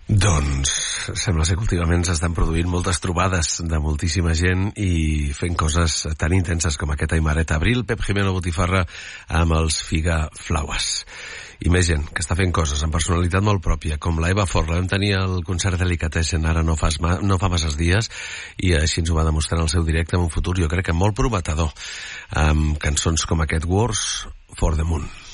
Doncs sembla ser que últimament s'estan produint moltes trobades de moltíssima gent i fent coses tan intenses com aquest Aymaret Abril, Pep Jimeno Botifarra amb els Figa Flaues. I més gent que està fent coses amb personalitat molt pròpia, com la Eva Fort. La vam tenir al concert Delicatessen ara no fa masses dies, i així ens ho va demostrar en el seu directe amb un futur, jo crec que molt prometedor, amb cançons com aquest Wars for the Moon.